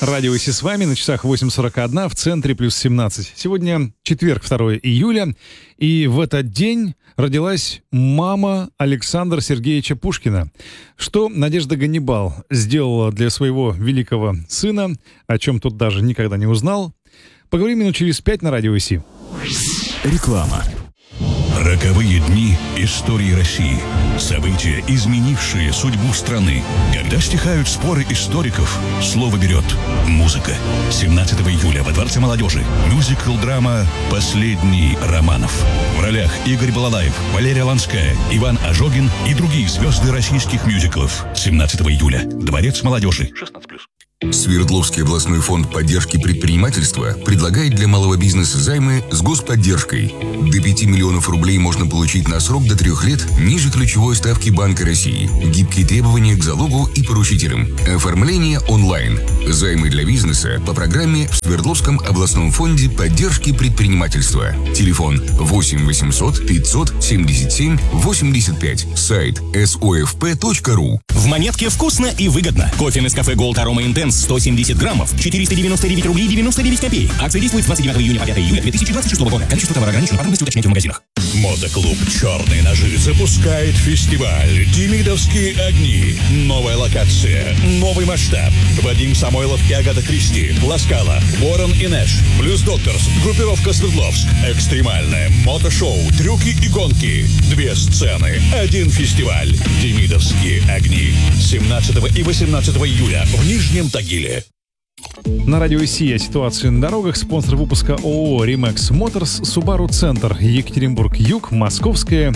Радио Си с вами, на часах 8:41, в центре плюс 17. Сегодня четверг, 2 июля, и в этот день родилась мама Александра Сергеевича Пушкина. Что Надежда Ганнибал сделала для своего великого сына, о чем тот даже никогда не узнал, поговорим минут через 5 на Радио Си. Реклама. Роковые дни истории России. События, изменившие судьбу страны. Когда стихают споры историков, слово берет музыка. 17 июля во Дворце молодежи мюзикл-драма «Последний Романов». В ролях Игорь Балалаев, Валерия Ланская, Иван Ожогин и другие звезды российских мюзиклов. 17 июля. Дворец молодежи. 16+. Свердловский областной фонд поддержки предпринимательства предлагает для малого бизнеса займы с господдержкой. До 5 миллионов рублей можно получить на срок до 3 лет ниже ключевой ставки Банка России. Гибкие требования к залогу и поручителям. Оформление онлайн. Займы для бизнеса по программе в Свердловском областном фонде поддержки предпринимательства. Телефон 8 800 577 85. Сайт sofp.ru. В Монетке вкусно и выгодно. Кофе Нескафе Голд Арома Интенс 170 граммов, 499 рублей 99 копеек. Акция действует с 29 июня по 5 июля 2026 года. Количество товара ограничено, подробности уточняйте в магазинах. Мотоклуб «Черные ножи» запускает фестиваль «Демидовские огни». Новая локация, новый масштаб. Вадим Самойлов и Агата Кристи, Ласкала, Ворон и Нэш, Блюз Докторс, группировка Свердловск. Экстремальное мотошоу, трюки и гонки. 2 сцены, 1 фестиваль. «Демидовские огни». 17 и 18 июля в Нижнем Тагиле. На Радио Си о ситуации на дорогах. Спонсор выпуска ООО «Римекс Моторс», Subaru Центр, Екатеринбург-Юг, Московская,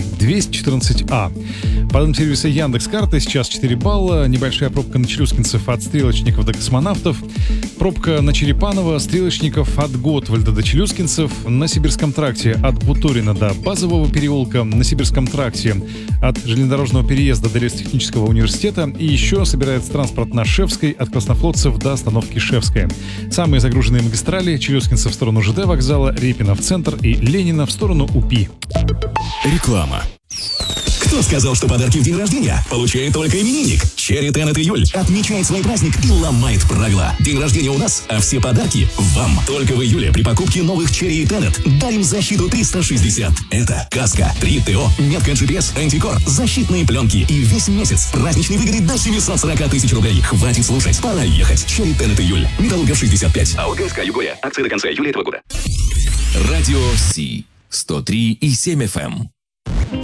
214А. По данным сервиса Яндекс.Карты, сейчас 4 балла. Небольшая пробка на Челюскинцев от Стрелочников до Космонавтов. Пробка на Черепаново, Стрелочников от Готвальда до Челюскинцев. На Сибирском тракте от Бутурина до Базового переулка. На Сибирском тракте от железнодорожного переезда до Лесотехнического университета. И еще собирается транспорт на Шевской от Краснофлотцев до остановки Шевская. Самые загруженные магистрали: Челюскинцев в сторону ЖД вокзала, Репина в центр и Ленина в сторону УПИ. Реклама. Кто сказал, что подарки в день рождения получает только именинник? Cherry Tenet июль отмечает свой праздник и ломает правила. День рождения у нас, а все подарки вам. Только в июле при покупке новых Cherry Tenet дарим защиту 360. Это каска, 3 ТО, метка GPS, антикор, защитные пленки и весь месяц праздничной выгоды до 740 тысяч рублей. Хватит слушать, пора ехать. Cherry Tenet июль. Металлургов 65. АОГСК Югория. Акция до конца июля этого года. Радио Си 103,7 FM.